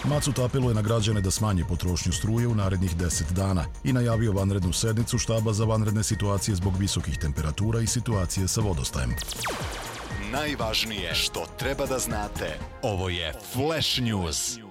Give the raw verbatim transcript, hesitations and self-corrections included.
Macut apeluje na građane da smanje potrošnju struje u narednih deset dana i najavio vanrednu sednicu štaba za vanredne situacije zbog visokih temperatura i situacije sa vodostajem. Najvažnije što treba da znate, ovo je Flash News.